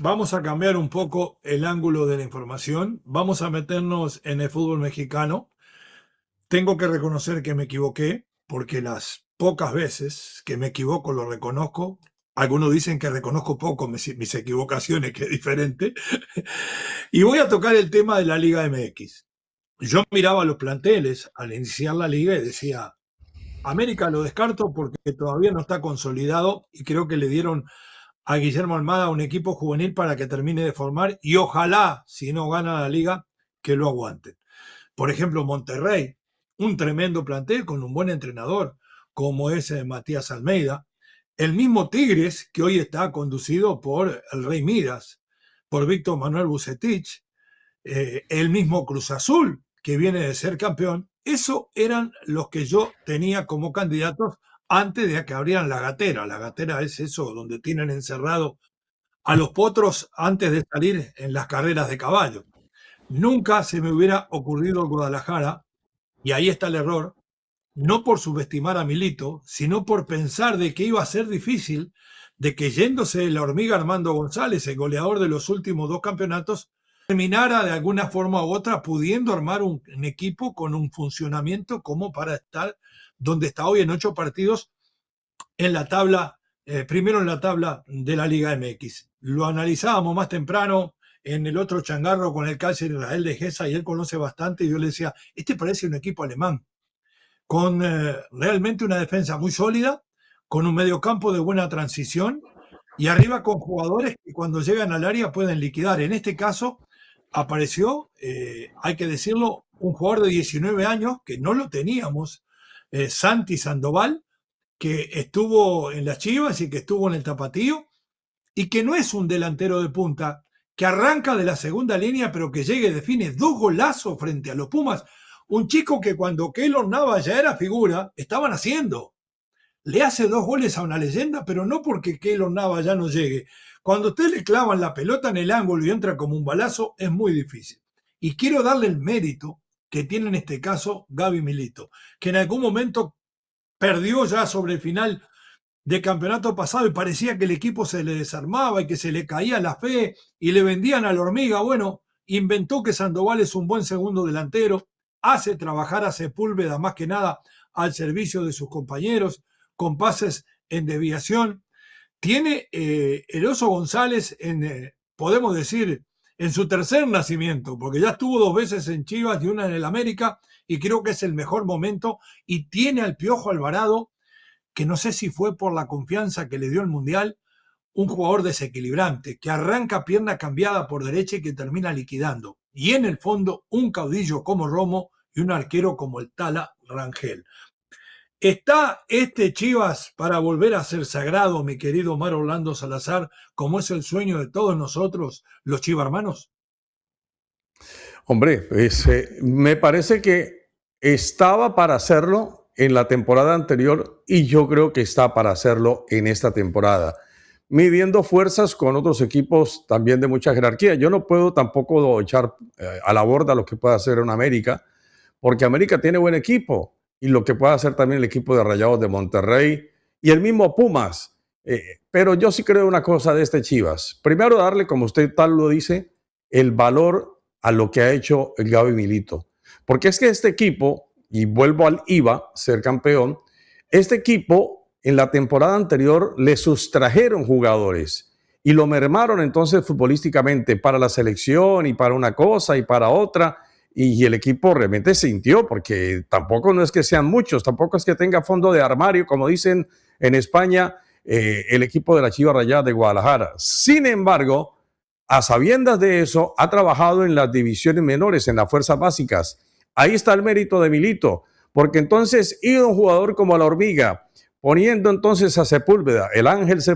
Vamos a cambiar un poco el ángulo de la información. Vamos a meternos en el fútbol mexicano. Tengo que reconocer que me equivoqué, porque las pocas veces que me equivoco lo reconozco. Algunos dicen que reconozco poco mis equivocaciones, que es diferente. Y voy a tocar el tema de la Liga MX. Yo miraba los planteles al iniciar la liga y decía, América lo descarto porque todavía no está consolidado y creo que le dieron a Guillermo Almada un equipo juvenil para que termine de formar y ojalá, si no gana la liga, que lo aguanten. Por ejemplo, Monterrey, un tremendo plantel con un buen entrenador como es Matías Almeida. El mismo Tigres, que hoy está conducido por el Rey Midas, por Víctor Manuel Bucetich. El mismo Cruz Azul, que viene de ser campeón. Eso eran los que yo tenía como candidatos antes de que abrieran la gatera. La gatera es eso donde tienen encerrado a los potros antes de salir en las carreras de caballo. Nunca se me hubiera ocurrido el Guadalajara, y ahí está el error, no por subestimar a Milito, sino por pensar de que iba a ser difícil, de que yéndose la hormiga Armando González, el goleador de los últimos 2 campeonatos, terminara de alguna forma u otra pudiendo armar un equipo con un funcionamiento como para estar donde está hoy en 8 partidos en la tabla, primero en la tabla de la Liga MX. Lo analizábamos más temprano en el otro changarro con el Kaiser Israel de Gesa y él conoce bastante y yo le decía, este parece un equipo alemán, con realmente una defensa muy sólida, con un mediocampo de buena transición y arriba con jugadores que cuando llegan al área pueden liquidar. En este caso apareció, hay que decirlo, un jugador de 19 años que no lo teníamos, Santi Sandoval, que estuvo en las Chivas y que estuvo en el Tapatío y que no es un delantero de punta, que arranca de la segunda línea pero que llega y define 2 golazos frente a los Pumas. Un chico que cuando Keylor Navas ya era figura, estaban haciendo. Le hace 2 goles a una leyenda, pero no porque Keylor Navas ya no llegue. Cuando usted le clavan la pelota en el ángulo y entra como un balazo, es muy difícil. Y quiero darle el mérito que tiene en este caso Gaby Milito, que en algún momento perdió ya sobre el final de campeonato pasado y parecía que el equipo se le desarmaba y que se le caía la fe y le vendían a la hormiga. Bueno, inventó que Sandoval es un buen segundo delantero, hace trabajar a Sepúlveda más que nada al servicio de sus compañeros, con pases en desviación. Tiene el Oso González podemos decir, en su tercer nacimiento, porque ya estuvo 2 veces en Chivas y una en el América, y creo que es el mejor momento, y tiene al Piojo Alvarado, que no sé si fue por la confianza que le dio el Mundial, un jugador desequilibrante, que arranca pierna cambiada por derecha y que termina liquidando. Y en el fondo, un caudillo como Romo y un arquero como el Tala Rangel. ¿Está este Chivas para volver a ser sagrado, mi querido Omar Orlando Salazar, como es el sueño de todos nosotros, los chivarmanos? Hombre, me parece que estaba para hacerlo en la temporada anterior y yo creo que está para hacerlo en esta temporada, midiendo fuerzas con otros equipos también de mucha jerarquía. Yo no puedo tampoco echar a la borda lo que pueda hacer en América, porque América tiene buen equipo y lo que puede hacer también el equipo de Rayados de Monterrey y el mismo Pumas. Pero yo sí creo una cosa de este Chivas. Primero darle, como usted tal lo dice, el valor a lo que ha hecho el Gaby Milito. Porque es que este equipo, y vuelvo al IVA, ser campeón, este equipo en la temporada anterior le sustrajeron jugadores y lo mermaron entonces futbolísticamente para la selección y para una cosa y para otra, y el equipo realmente sintió, porque tampoco no es que sean muchos, tampoco es que tenga fondo de armario, como dicen en España, el equipo de la Chivas Rayadas de Guadalajara. Sin embargo, a sabiendas de eso, ha trabajado en las divisiones menores, en las fuerzas básicas. Ahí está el mérito de Milito, porque entonces ir a un jugador como la hormiga, poniendo entonces a Sepúlveda, el Ángel Sepúlveda,